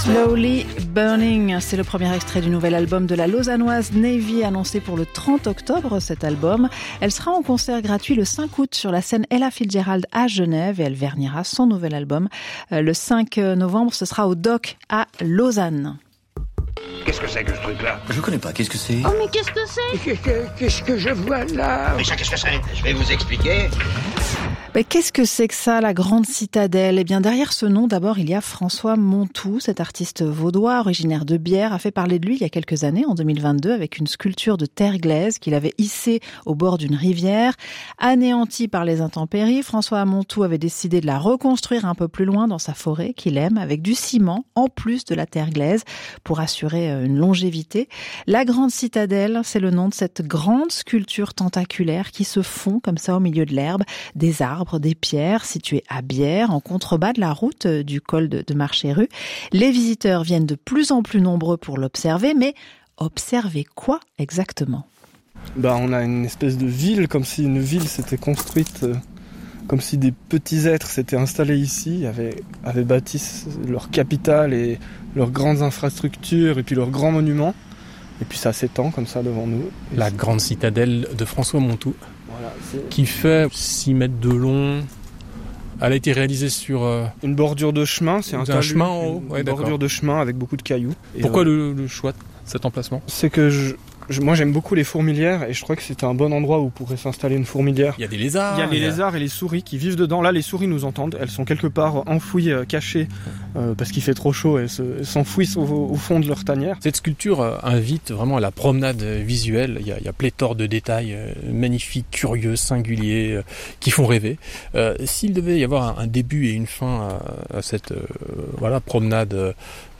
Slowly Burning, c'est le premier extrait du nouvel album de la Lausannoise Navy, annoncé pour le 30 octobre, cet album. Elle sera en concert gratuit le 5 août sur la scène Ella Fitzgerald à Genève et elle vernira son nouvel album. Le 5 novembre, ce sera au Doc à Lausanne. Qu'est-ce que c'est que ce truc-là ? Je connais pas, qu'est-ce que c'est ? Oh mais qu'est-ce que c'est ? Qu'est-ce que je vois là ? Mais ça, qu'est-ce que c'est ? Je vais vous expliquer. Mais qu'est-ce que c'est que ça, la Grande Citadelle ? Eh bien, derrière ce nom, d'abord, il y a François Montoux. Cet artiste vaudois, originaire de Bière, a fait parler de lui il y a quelques années, en 2022, avec une sculpture de terre glaise qu'il avait hissée au bord d'une rivière. Anéantie par les intempéries, François Montoux avait décidé de la reconstruire un peu plus loin dans sa forêt, qu'il aime, avec du ciment, en plus de la terre glaise, pour assurer une longévité. La Grande Citadelle, c'est le nom de cette grande sculpture tentaculaire qui se fond comme ça au milieu de l'herbe, des arbres, des pierres situées à Bière, en contrebas de la route du col de Marchérue. Les visiteurs viennent de plus en plus nombreux pour l'observer, mais observer quoi exactement ? On a une espèce de ville, comme si une ville s'était construite, comme si des petits êtres s'étaient installés ici, avaient bâti leur capitale et leurs grandes infrastructures et puis leurs grands monuments. Et puis ça s'étend comme ça devant nous. La Grande Citadelle de François Montoux, voilà, qui fait 6 mètres de long. Elle a été réalisée sur... une bordure de chemin, c'est un chemin en haut. Une bordure de chemin avec beaucoup de cailloux. Pourquoi le choix de cet emplacement ? C'est que moi j'aime beaucoup les fourmilières et je crois que c'était un bon endroit où pourrait s'installer une fourmilière. Il y a des lézards. Il y a les lézards et les souris qui vivent dedans. Là les souris nous entendent, elles sont quelque part enfouies, cachées, parce qu'il fait trop chaud, elles s'enfouissent au fond de leur tanière. Cette sculpture invite vraiment à la promenade visuelle. Il y a pléthore de détails magnifiques, curieux, singuliers, qui font rêver. S'il devait y avoir un début et une fin à cette promenade,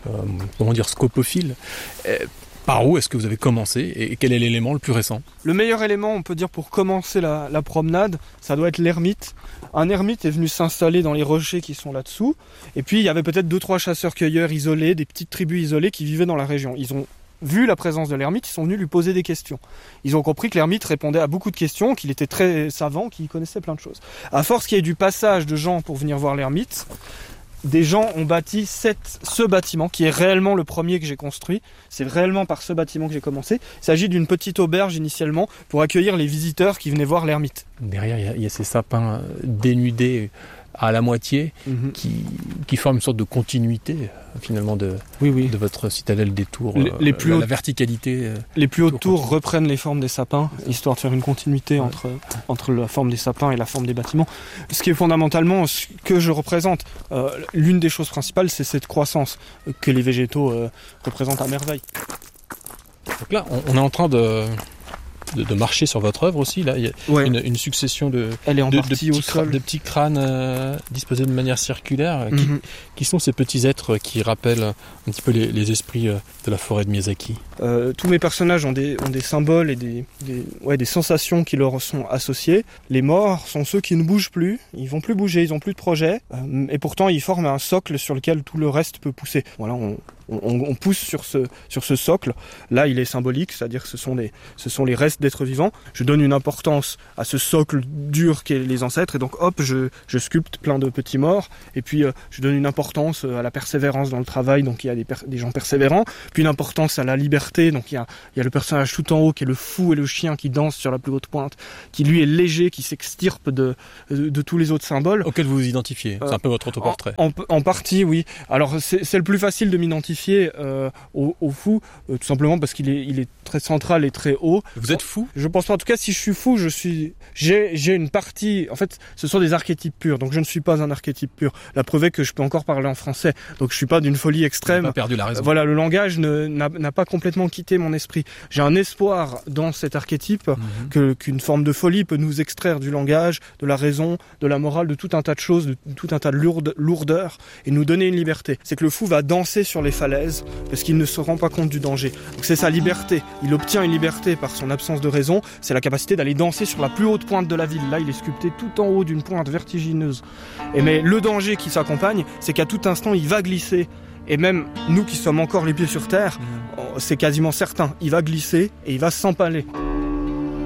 scopophile, par où est-ce que vous avez commencé et quel est l'élément le plus récent ? Le meilleur élément, on peut dire, pour commencer la promenade, ça doit être l'ermite. Un ermite est venu s'installer dans les rochers qui sont là-dessous. Et puis, il y avait peut-être 2-3 chasseurs-cueilleurs isolés, des petites tribus isolées qui vivaient dans la région. Ils ont vu la présence de l'ermite, ils sont venus lui poser des questions. Ils ont compris que l'ermite répondait à beaucoup de questions, qu'il était très savant, qu'il connaissait plein de choses. À force qu'il y ait du passage de gens pour venir voir l'ermite, des gens ont bâti ce bâtiment qui est réellement le premier que j'ai construit. C'est réellement par ce bâtiment que j'ai commencé. Il s'agit d'une petite auberge initialement pour accueillir les visiteurs qui venaient voir l'ermite. Derrière, il y a ces sapins dénudés à la moitié qui forment une sorte de continuité finalement de votre citadelle des tours. La verticalité. Les plus hautes tours reprennent les formes des sapins, histoire de faire une continuité entre la forme des sapins et la forme des bâtiments. Ce qui est fondamentalement ce que je représente. L'une des choses principales, c'est cette croissance que les végétaux représentent à merveille. Donc là, on est en train de marcher sur votre œuvre aussi. Là, il y a une succession de petits crânes disposés de manière circulaire. Qui sont ces petits êtres qui rappellent un petit peu les esprits de la forêt de Miyazaki ? Tous mes personnages ont des symboles et des sensations qui leur sont associées. Les morts sont ceux qui ne bougent plus. Ils vont plus bouger, ils ont plus de projet. Et pourtant, ils forment un socle sur lequel tout le reste peut pousser. Voilà, on pousse sur ce socle. Là, il est symbolique, c'est-à-dire que ce sont les restes d'êtres vivants. Je donne une importance à ce socle dur qu'est les ancêtres, et donc je sculpte plein de petits morts. Et puis je donne une importance à la persévérance dans le travail, donc il y a des gens persévérants. Puis une importance à la liberté, donc il y a le personnage tout en haut qui est le fou et le chien qui danse sur la plus haute pointe, qui lui est léger, qui s'extirpe de tous les autres symboles. Auquel vous vous identifiez. C'est un peu votre autoportrait. En partie, oui. Alors c'est le plus facile de m'identifier au fou, tout simplement parce qu'il est très central et très haut. Vous êtes fou ? Je pense pas. En tout cas, si je suis fou, j'ai une partie. En fait, ce sont des archétypes purs. Donc, je ne suis pas un archétype pur. La preuve est que je peux encore parler en français. Donc, je suis pas d'une folie extrême. Vous n'avez pas perdu la raison. Voilà, le langage n'a pas complètement quitté mon esprit. J'ai un espoir dans cet archétype qu'une forme de folie peut nous extraire du langage, de la raison, de la morale, de tout un tas de choses, de tout un tas de lourdeurs, et nous donner une liberté. C'est que le fou va danser sur les falaises parce qu'il ne se rend pas compte du danger. Donc, c'est sa liberté. Il obtient une liberté par son absence de raison, c'est la capacité d'aller danser sur la plus haute pointe de la ville. Là, il est sculpté tout en haut d'une pointe vertigineuse. Mais le danger qui s'accompagne, c'est qu'à tout instant, il va glisser. Et même nous qui sommes encore les pieds sur terre, c'est quasiment certain. Il va glisser et il va s'empaler.